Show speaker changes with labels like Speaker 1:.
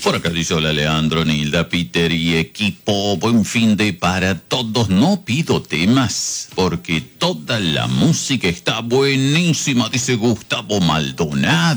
Speaker 1: Por acá dice: hola Leandro, Nilda, Peter y equipo. Buen fin de para todos. No pido temas porque toda la música está buenísima, dice Gustavo Maldonado.